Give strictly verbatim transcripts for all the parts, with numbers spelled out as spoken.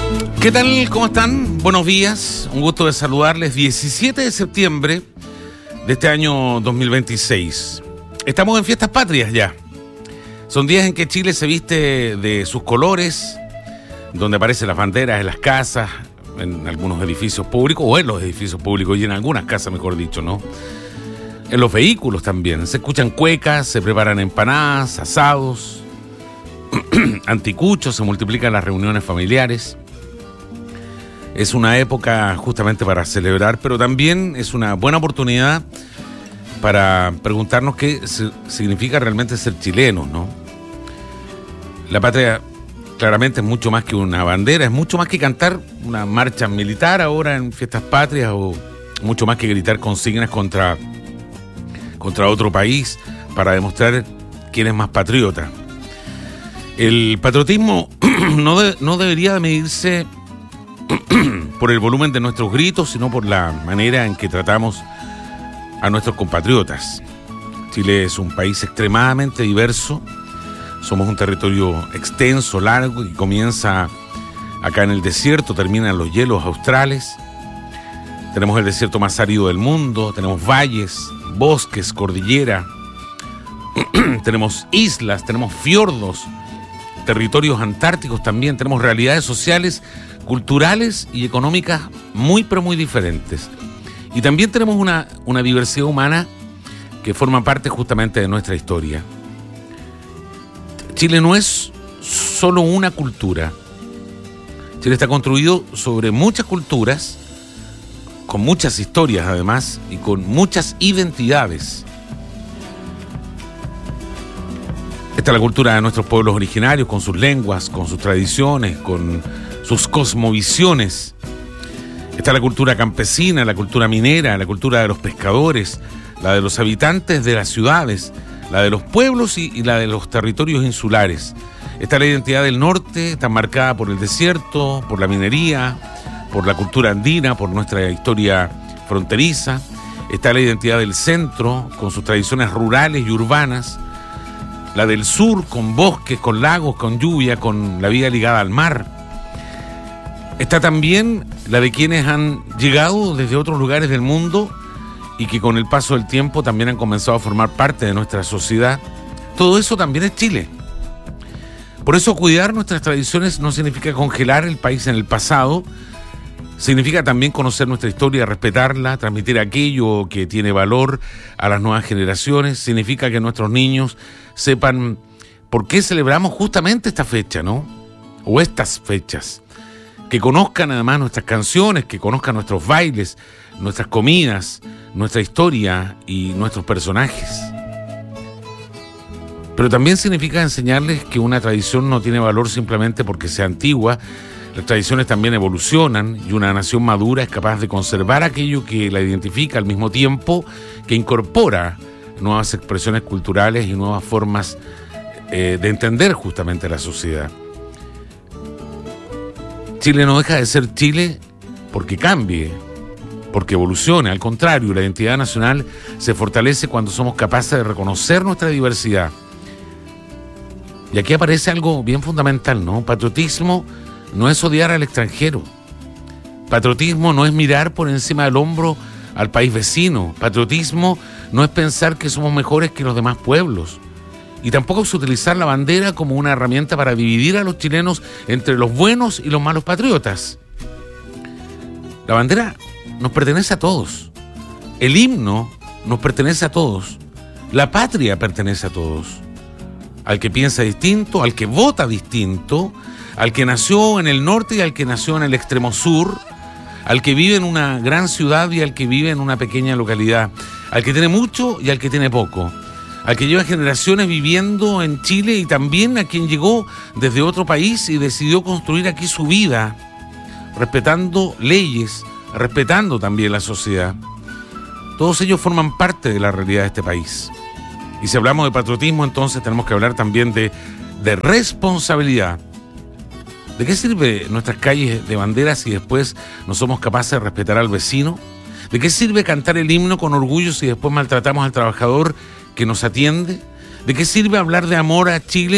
¿Qué tal? ¿Cómo están? Buenos días. Un gusto de saludarles. diecisiete de septiembre de este año dos mil veintiséis. Estamos en fiestas patrias ya. Son días en que Chile se viste de sus colores, donde aparecen las banderas en las casas, en algunos edificios públicos, o en los edificios públicos, y en algunas casas, mejor dicho, ¿no? En los vehículos también. Se escuchan cuecas, se preparan empanadas, asados, anticuchos, se multiplican las reuniones familiares. Es una época justamente para celebrar, pero también es una buena oportunidad para preguntarnos qué significa realmente ser chilenos, ¿no? La patria claramente es mucho más que una bandera, es mucho más que cantar una marcha militar ahora en fiestas patrias, o mucho más que gritar consignas contra, contra otro país para demostrar quién es más patriota. El patriotismo no, de, no debería medirse por el volumen de nuestros gritos, sino por la manera en que tratamos a nuestros compatriotas. Chile es un país extremadamente diverso. Somos un territorio extenso, largo, que comienza acá en el desierto, termina en los hielos australes. Tenemos el desierto más árido del mundo, tenemos valles, bosques, cordillera, tenemos islas, tenemos fiordos, territorios antárticos también, tenemos realidades sociales, culturales y económicas muy pero muy diferentes. Y también tenemos una, una diversidad humana que forma parte justamente de nuestra historia. Chile no es solo una cultura. Chile está construido sobre muchas culturas, con muchas historias además, y con muchas identidades. Está la cultura de nuestros pueblos originarios, con sus lenguas, con sus tradiciones, con sus cosmovisiones. Está la cultura campesina, la cultura minera, la cultura de los pescadores, la de los habitantes de las ciudades, la de los pueblos y, y la de los territorios insulares. Está la identidad del norte, está marcada por el desierto, por la minería, por la cultura andina, por nuestra historia fronteriza. Está la identidad del centro, con sus tradiciones rurales y urbanas. La del sur, con bosques, con lagos, con lluvia, con la vida ligada al mar. Está también la de quienes han llegado desde otros lugares del mundo y que con el paso del tiempo también han comenzado a formar parte de nuestra sociedad. Todo eso también es Chile. Por eso cuidar nuestras tradiciones no significa congelar el país en el pasado, significa también conocer nuestra historia, respetarla, transmitir aquello que tiene valor a las nuevas generaciones, significa que nuestros niños sepan por qué celebramos justamente esta fecha, ¿no? O estas fechas. Que conozcan además nuestras canciones, que conozcan nuestros bailes, nuestras comidas, nuestra historia y nuestros personajes. Pero también significa enseñarles que una tradición no tiene valor simplemente porque sea antigua. Las tradiciones también evolucionan y una nación madura es capaz de conservar aquello que la identifica al mismo tiempo que incorpora nuevas expresiones culturales y nuevas formas eh, de entender justamente la sociedad. Chile no deja de ser Chile porque cambie, porque evolucione. Al contrario, la identidad nacional se fortalece cuando somos capaces de reconocer nuestra diversidad. Y aquí aparece algo bien fundamental, ¿no? Patriotismo no es odiar al extranjero. Patriotismo no es mirar por encima del hombro al país vecino. Patriotismo no es pensar que somos mejores que los demás pueblos. Y tampoco es utilizar la bandera como una herramienta para dividir a los chilenos entre los buenos y los malos patriotas. La bandera nos pertenece a todos. El himno nos pertenece a todos. La patria pertenece a todos. Al que piensa distinto, al que vota distinto, al que nació en el norte y al que nació en el extremo sur, al que vive en una gran ciudad y al que vive en una pequeña localidad, al que tiene mucho y al que tiene poco, al que lleva generaciones viviendo en Chile y también a quien llegó desde otro país y decidió construir aquí su vida, respetando leyes, respetando también la sociedad. Todos ellos forman parte de la realidad de este país. Y si hablamos de patriotismo, entonces tenemos que hablar también de, de responsabilidad. ¿De qué sirve nuestras calles de banderas si después no somos capaces de respetar al vecino? ¿De qué sirve cantar el himno con orgullo si después maltratamos al trabajador que nos atiende? ¿De qué sirve hablar de amor a Chile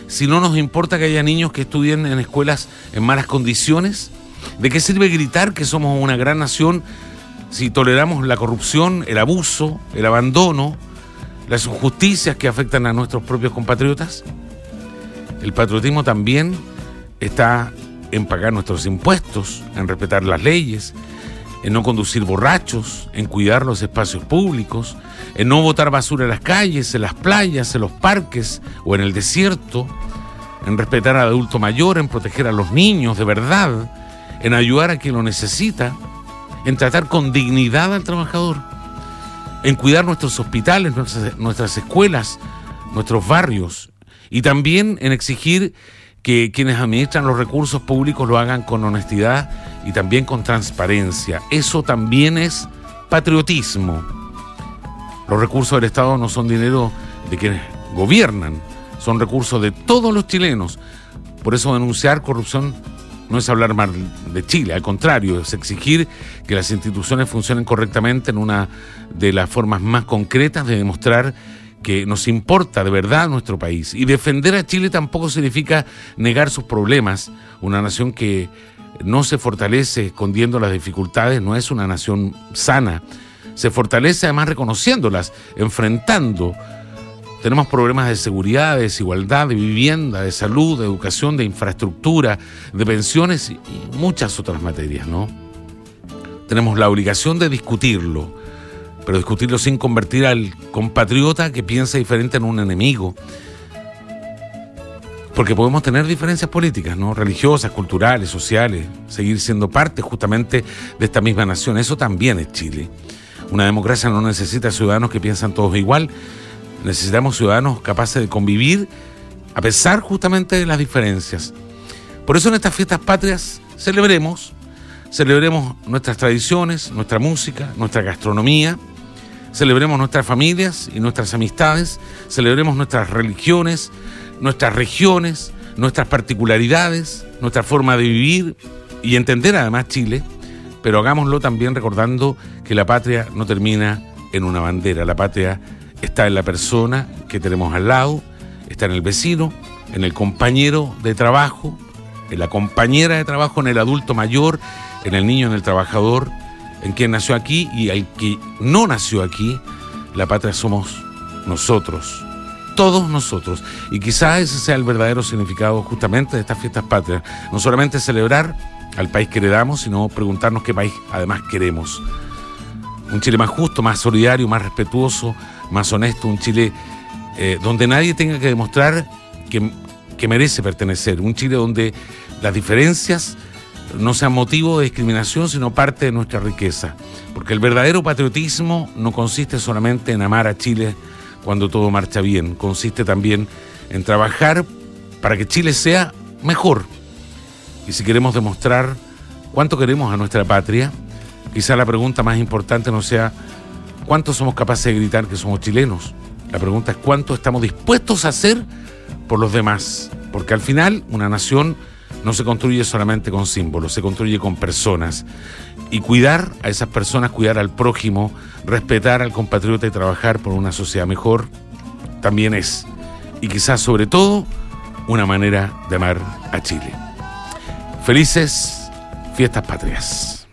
si no nos importa que haya niños que estudien en escuelas en malas condiciones? ¿De qué sirve gritar que somos una gran nación si toleramos la corrupción, el abuso, el abandono, las injusticias que afectan a nuestros propios compatriotas? El patriotismo también está en pagar nuestros impuestos, en respetar las leyes, en no conducir borrachos, en cuidar los espacios públicos, en no botar basura en las calles, en las playas, en los parques o en el desierto, en respetar al adulto mayor, en proteger a los niños de verdad, en ayudar a quien lo necesita, en tratar con dignidad al trabajador, en cuidar nuestros hospitales, nuestras, nuestras escuelas, nuestros barrios, y también en exigir que quienes administran los recursos públicos lo hagan con honestidad y también con transparencia. Eso también es patriotismo. Los recursos del Estado no son dinero de quienes gobiernan, son recursos de todos los chilenos. Por eso denunciar corrupción no es hablar mal de Chile, al contrario, es exigir que las instituciones funcionen correctamente en una de las formas más concretas de demostrar que nos importa de verdad nuestro país. Y defender a Chile tampoco significa negar sus problemas. Una nación que no se fortalece escondiendo las dificultades no es una nación sana. Se fortalece además reconociéndolas, enfrentando. Tenemos problemas de seguridad, de desigualdad, de vivienda, de salud, de educación, de infraestructura, de pensiones y muchas otras materias, ¿no? Tenemos la obligación de discutirlo, pero discutirlo sin convertir al compatriota que piensa diferente en un enemigo. Porque podemos tener diferencias políticas, ¿no? Religiosas, culturales, sociales, seguir siendo parte justamente de esta misma nación. Eso también es Chile. Una democracia no necesita ciudadanos que piensan todos igual. Necesitamos ciudadanos capaces de convivir a pesar justamente de las diferencias. Por eso en estas fiestas patrias celebremos, celebremos nuestras tradiciones, nuestra música, nuestra gastronomía, celebremos nuestras familias y nuestras amistades, celebremos nuestras religiones, nuestras regiones, nuestras particularidades, nuestra forma de vivir y entender además Chile, pero hagámoslo también recordando que la patria no termina en una bandera. La patria está en la persona que tenemos al lado, está en el vecino, en el compañero de trabajo, en la compañera de trabajo, en el adulto mayor, en el niño, en el trabajador, en quien nació aquí y al que no nació aquí. La patria somos nosotros, todos nosotros. Y quizás ese sea el verdadero significado justamente de estas fiestas patrias. No solamente celebrar al país que heredamos, sino preguntarnos qué país además queremos. Un Chile más justo, más solidario, más respetuoso, más honesto, un Chile eh, donde nadie tenga que demostrar que, que merece pertenecer, un Chile donde las diferencias no sean motivo de discriminación, sino parte de nuestra riqueza. Porque el verdadero patriotismo no consiste solamente en amar a Chile cuando todo marcha bien, consiste también en trabajar para que Chile sea mejor. Y si queremos demostrar cuánto queremos a nuestra patria, quizá la pregunta más importante no sea cuánto somos capaces de gritar que somos chilenos. La pregunta es cuánto estamos dispuestos a hacer por los demás. Porque al final una nación no se construye solamente con símbolos, se construye con personas. Y cuidar a esas personas, cuidar al prójimo, respetar al compatriota y trabajar por una sociedad mejor, también es, y quizás sobre todo, una manera de amar a Chile. Felices fiestas patrias.